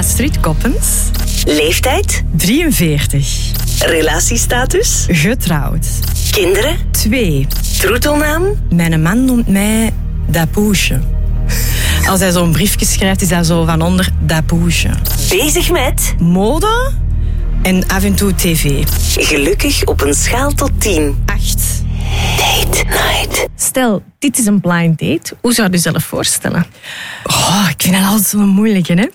Astrid Coppens. Leeftijd? 43. Relatiestatus? Getrouwd. Kinderen? 2. Troetelnaam? Mijn man noemt mij Dat Poesje. Als hij zo'n briefje schrijft, is dat zo van onder Dat Poesje. Bezig met? Mode en af en toe tv. Gelukkig op een schaal tot 10. 8. Date night. Stel, dit is een blind date. Hoe zou je jezelf voorstellen? Oh, ik vind dat altijd zo moeilijk, hè?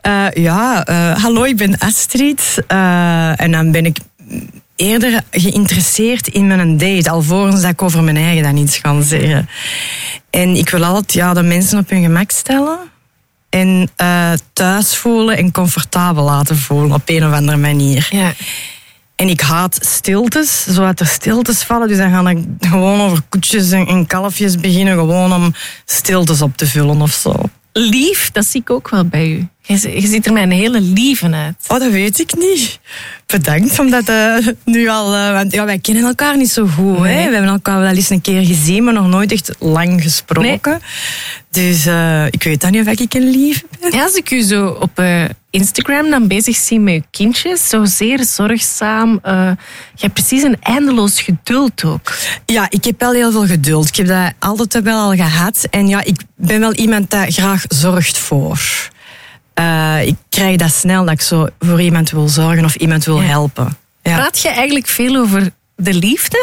Hallo, ik ben Astrid. En dan ben ik eerder geïnteresseerd in mijn date, alvorens dat ik over mijn eigen dan iets ga zeggen. En ik wil altijd de mensen op hun gemak stellen en thuis voelen en comfortabel laten voelen op een of andere manier. Ja. En ik haat stiltes, zodat er stiltes vallen. Dus dan ga ik gewoon over koetjes en kalfjes beginnen, gewoon om stiltes op te vullen of zo. Lief, dat zie ik ook wel bij u. Je ziet er met een hele lieve uit. Oh, dat weet ik niet. Bedankt, omdat nu al... want wij kennen elkaar niet zo goed. Nee. Hè? We hebben elkaar wel eens een keer gezien, maar nog nooit echt lang gesproken. Nee. Dus ik weet dan niet of ik een lief ben. Ja, als ik u zo op Instagram dan bezig zie met uw kindjes, zo zeer zorgzaam. Je hebt precies een eindeloos geduld ook. Ja, ik heb wel heel veel geduld. Ik heb dat altijd wel al gehad. En ja, ik ben wel iemand dat graag zorgt voor. Ik krijg dat snel, dat ik zo voor iemand wil zorgen of iemand wil helpen. Ja. Praat je eigenlijk veel over de liefde?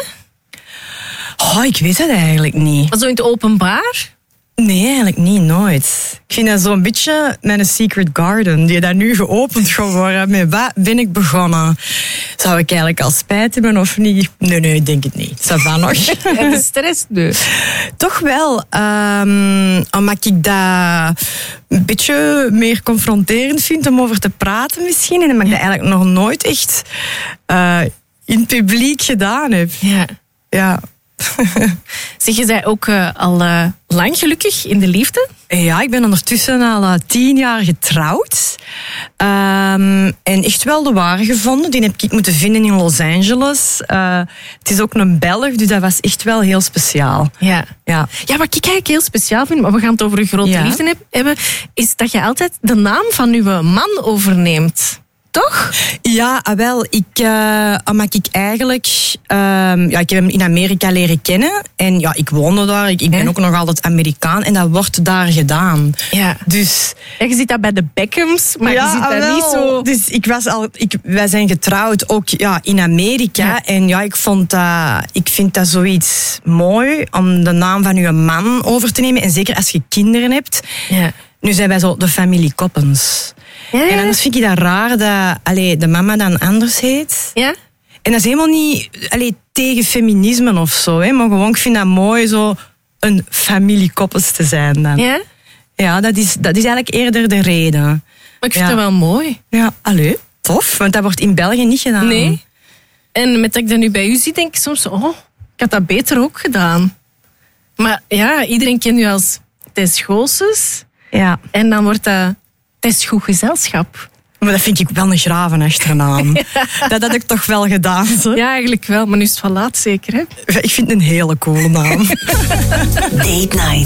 Oh, ik weet het eigenlijk niet. Maar zo in het openbaar? Nee, eigenlijk niet, nooit. Ik vind dat zo'n beetje mijn secret garden, die daar nu geopend gaat worden. Met wat ben ik begonnen? Zou ik eigenlijk al spijt hebben of niet? Nee, ik denk het niet. Ça va nog. En de stress dus? Toch wel. Omdat ik dat een beetje meer confronterend vind om over te praten misschien. En omdat ik dat eigenlijk nog nooit echt in het publiek gedaan heb. Ja. Zeg, je zei ook al lang gelukkig in de liefde? Ja, ik ben ondertussen al 10 jaar getrouwd. En echt wel de ware gevonden. Die heb ik moeten vinden in Los Angeles. Het is ook een Belg, dus dat was echt wel heel speciaal. Ja, wat ik eigenlijk heel speciaal vind, maar we gaan het over een grote liefde hebben, is dat je altijd de naam van uw man overneemt. Toch? Ja, wel. Omdat ik eigenlijk... ik heb hem in Amerika leren kennen. En ja, ik woonde daar. Ik ben ook nog altijd Amerikaan. En dat wordt daar gedaan. Ja. Dus... Ja, je zit dat bij de Beckhams, maar je ziet dat niet zo... Dus wij zijn getrouwd ook in Amerika. Ja. En ja, ik vind dat zoiets mooi om de naam van je man over te nemen. En zeker als je kinderen hebt. Ja. Nu zijn wij zo de familie Coppens. Ja. En anders vind ik dat raar dat de mama dan anders heet. Ja? En dat is helemaal niet tegen feminisme of zo. Hè, maar gewoon, ik vind dat mooi zo een familie Coppens te zijn dan. Ja? Ja, dat is eigenlijk eerder de reden. Maar ik vind dat wel mooi. Ja, tof. Want dat wordt in België niet gedaan. Nee. En met dat ik dat nu bij u zie, denk ik soms... ik had dat beter ook gedaan. Maar ja, iedereen kent u als Tess Goossens. Ja. En dan wordt dat... Het is goed gezelschap. Maar dat vind ik wel een grave achternaam. Dat had ik toch wel gedaan. Zo. Ja, eigenlijk wel. Maar nu is het wel laat zeker, hè? Ik vind het een hele coole naam. Date night.